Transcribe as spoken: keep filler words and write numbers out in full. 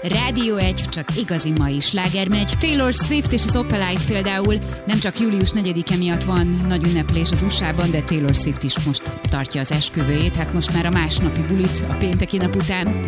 Rádió egy, csak igazi mai sláger megy. Taylor Swift és az Opalite például nem csak július negyedike miatt van nagy ünneplés az u es á-ban, de Taylor Swift is most tartja az esküvőjét, hát most már a másnapi bulit a pénteki nap után.